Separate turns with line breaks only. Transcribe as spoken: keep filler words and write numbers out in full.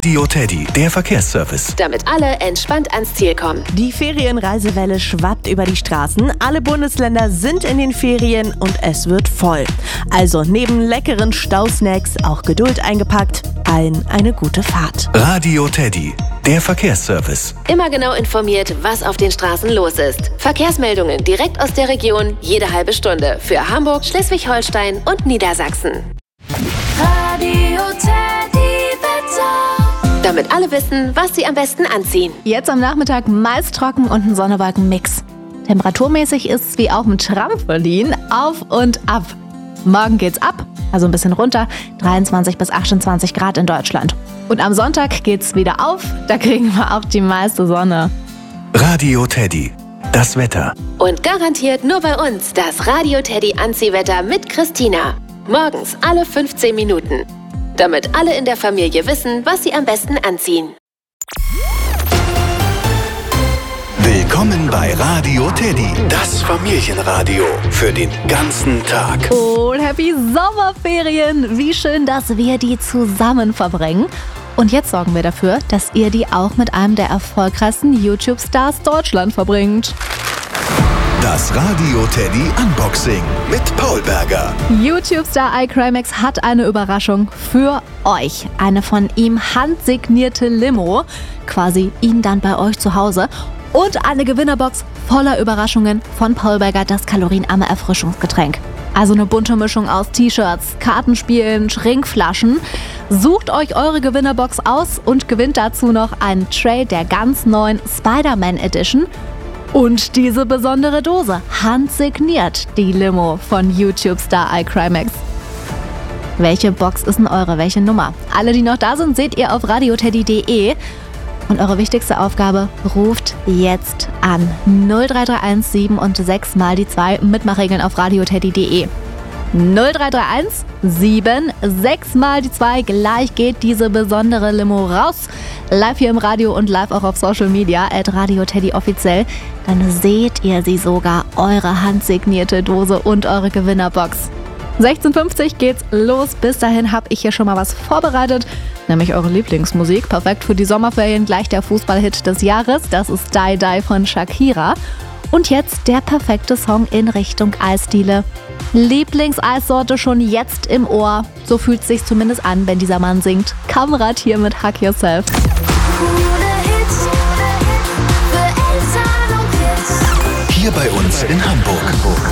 Radio Teddy, der Verkehrsservice.
Damit alle entspannt ans Ziel kommen.
Die Ferienreisewelle schwappt über die Straßen. Alle Bundesländer sind in den Ferien und es wird voll. Also neben leckeren Stausnacks auch Geduld eingepackt. Allen eine gute Fahrt.
Radio Teddy, der Verkehrsservice.
Immer genau informiert, was auf den Straßen los ist. Verkehrsmeldungen direkt aus der Region, jede halbe Stunde. Für Hamburg, Schleswig-Holstein und Niedersachsen.
Radio Teddy Wetter.
Damit alle wissen, was sie am besten anziehen.
Jetzt am Nachmittag meist trocken und ein Sonne-Wolken-Mix. Temperaturmäßig ist es wie auf dem Trampolin auf und ab. Morgen geht's ab, also ein bisschen runter, dreiundzwanzig bis achtundzwanzig Grad in Deutschland. Und am Sonntag geht's wieder auf, da kriegen wir auch die meiste Sonne.
Radio Teddy, das Wetter.
Und garantiert nur bei uns das Radio Teddy Anziehwetter mit Christina. Morgens alle fünfzehn Minuten. Damit alle in der Familie wissen, was sie am besten anziehen.
Willkommen bei Radio Teddy, das Familienradio für den ganzen Tag.
Und happy Sommerferien! Wie schön, dass wir die zusammen verbringen. Und jetzt sorgen wir dafür, dass ihr die auch mit einem der erfolgreichsten YouTube-Stars Deutschland verbringt.
Das Radio Teddy Unboxing mit Paul Berger.
YouTube-Star iCrimex hat eine Überraschung für euch. Eine von ihm handsignierte Limo, quasi ihn dann bei euch zu Hause. Und eine Gewinnerbox voller Überraschungen von Paul Berger, das kalorienarme Erfrischungsgetränk. Also eine bunte Mischung aus T-Shirts, Kartenspielen, Trinkflaschen. Sucht euch eure Gewinnerbox aus und gewinnt dazu noch einen Tray der ganz neuen Spider-Man Edition. Und diese besondere Dose, handsigniert die Limo von YouTube-Star iCrimex. Welche Box ist denn eure? Welche Nummer? Alle, die noch da sind, seht ihr auf radioteddy punkt de. Und eure wichtigste Aufgabe, ruft jetzt an. null drei drei eins sieben und sechs mal die zwei. Mitmachregeln auf radioteddy punkt de. null drei drei eins sieben sechs mal die zwei. Gleich geht diese besondere Limo raus. Live hier im Radio und live auch auf Social Media, at radioteddy offiziell. Dann seht ihr sie sogar, eure handsignierte Dose und eure Gewinnerbox. sechzehn Uhr fünfzig geht's los. Bis dahin habe ich hier schon mal was vorbereitet, nämlich eure Lieblingsmusik. Perfekt für die Sommerferien, gleich der Fußballhit des Jahres. Das ist Die Die von Shakira. Und jetzt der perfekte Song in Richtung Eisdiele. Lieblingseissorte schon jetzt im Ohr. So fühlt es sich zumindest an, wenn dieser Mann singt. Kamrat hier mit Hug Yourself.
Hier bei uns in Hamburg.